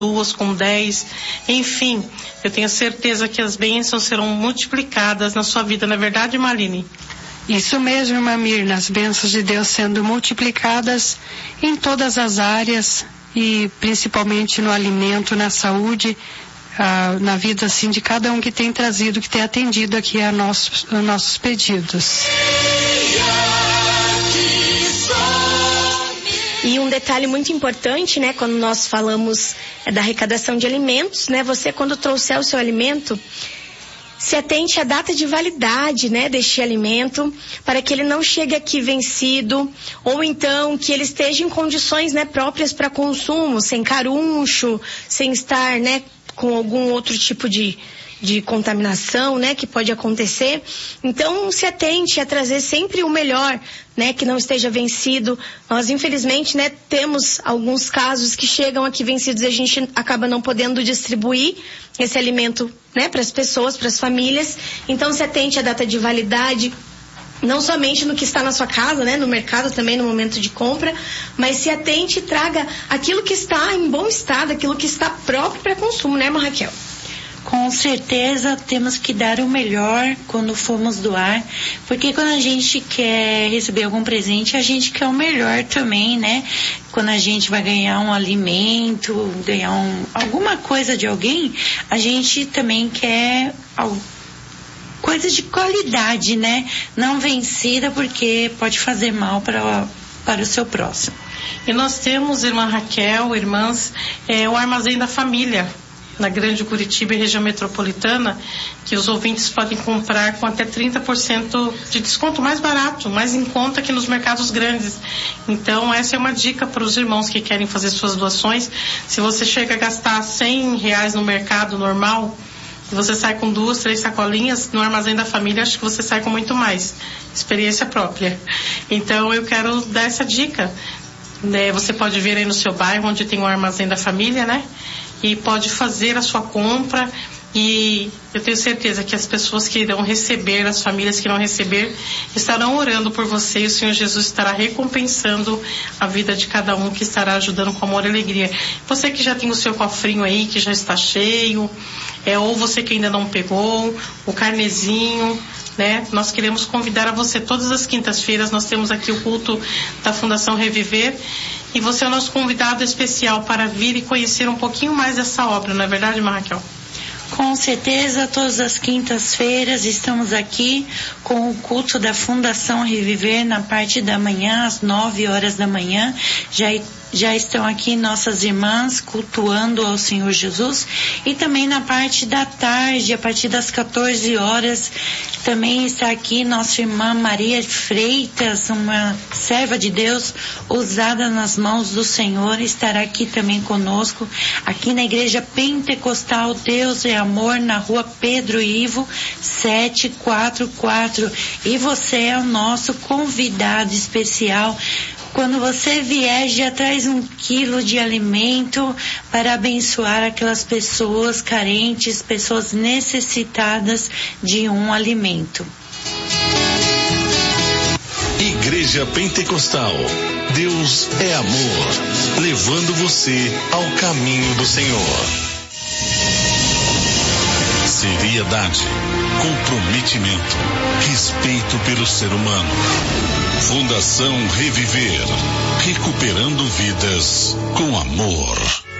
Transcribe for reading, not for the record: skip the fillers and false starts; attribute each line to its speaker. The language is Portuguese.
Speaker 1: 2, com 10, enfim, eu tenho certeza que as bênçãos serão multiplicadas na sua vida, não é verdade, Marlene?
Speaker 2: Isso mesmo, irmã Mirna, as bênçãos de Deus sendo multiplicadas em todas as áreas e principalmente no alimento, na saúde, na vida assim de cada um que tem trazido, que tem atendido aqui a nossos pedidos.
Speaker 3: E um detalhe muito importante, né, quando nós falamos da arrecadação de alimentos, né, você quando trouxer o seu alimento, se atente à data de validade, né, deste alimento, para que ele não chegue aqui vencido, ou então que ele esteja em condições, né, próprias para consumo, sem caruncho, sem estar, né, com algum outro tipo de contaminação, né, que pode acontecer. Então, se atente a trazer sempre o melhor, né, que não esteja vencido. Nós, infelizmente, né, temos alguns casos que chegam aqui vencidos e a gente acaba não podendo distribuir esse alimento, né, para as pessoas, para as famílias. Então, se atente à data de validade, não somente no que está na sua casa, né, no mercado também no momento de compra, mas se atente e traga aquilo que está em bom estado, aquilo que está próprio para consumo, né, irmã Raquel?
Speaker 4: Com certeza temos que dar o melhor quando formos doar, porque quando a gente quer receber algum presente, a gente quer o melhor também, né? Quando a gente vai ganhar um alimento, ganhar alguma coisa de alguém, a gente também quer coisa de qualidade, né? Não vencida, porque pode fazer mal para o seu próximo.
Speaker 1: E nós temos, irmã Raquel, irmãs, o Armazém da Família, na Grande Curitiba e região metropolitana, que os ouvintes podem comprar com até 30% de desconto, mais barato, mais em conta que nos mercados grandes. Então, essa é uma dica para os irmãos que querem fazer suas doações. Se você chega a gastar R$100 no mercado normal, e você sai com 2, 3 sacolinhas, no Armazém da Família, acho que você sai com muito mais. Experiência própria. Então, eu quero dar essa dica. Você pode ver aí no seu bairro, onde tem o Armazém da Família, né? E pode fazer a sua compra, e eu tenho certeza que as pessoas que irão receber, as famílias que irão receber, estarão orando por você, e o Senhor Jesus estará recompensando a vida de cada um, que estará ajudando com amor e alegria. Você que já tem o seu cofrinho aí, que já está cheio, ou você que ainda não pegou o carnezinho, né? Nós queremos convidar a você, todas as quintas-feiras nós temos aqui o culto da Fundação Reviver, e você é o nosso convidado especial para vir e conhecer um pouquinho mais dessa obra, não é verdade, irmã Raquel?
Speaker 4: Com certeza, todas as quintas-feiras estamos aqui com o culto da Fundação Reviver na parte da manhã, às 9h da manhã. Já estão aqui nossas irmãs cultuando ao Senhor Jesus, e também na parte da tarde, a partir das 14h, também está aqui nossa irmã Maria Freitas, uma serva de Deus usada nas mãos do Senhor, estará aqui também conosco, aqui na Igreja Pentecostal Deus é Amor, na rua Pedro Ivo 744, e você é o nosso convidado especial. Quando você vier, já traz 1 quilo de alimento para abençoar aquelas pessoas carentes, pessoas necessitadas de um alimento.
Speaker 5: Igreja Pentecostal, Deus é amor, levando você ao caminho do Senhor. Seriedade, comprometimento, respeito pelo ser humano. Fundação Reviver, recuperando vidas com amor.